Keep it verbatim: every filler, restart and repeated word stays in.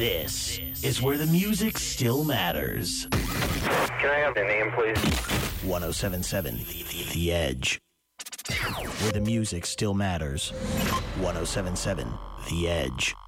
This is where the music still matters. Can I have the name, please? one oh seven point seven The Edge. Where the music still matters. one oh seven point seven The Edge.